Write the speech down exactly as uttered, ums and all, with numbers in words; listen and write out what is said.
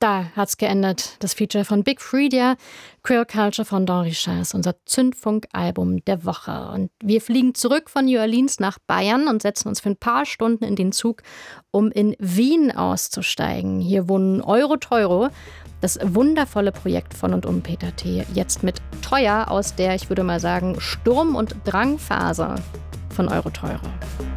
Da hat's geendet. Das Feature von Big Freedia, Queer Culture von Don Richard, unser Zündfunk-Album der Woche. Und wir fliegen zurück von New Orleans nach Bayern und setzen uns für ein paar Stunden in den Zug, um in Wien auszusteigen. Hier wohnen Euro-Teuro, das wundervolle Projekt von und um Peter T. Jetzt mit Teuer aus der, ich würde mal sagen, Sturm- und Drangphase von Euro-Teuro.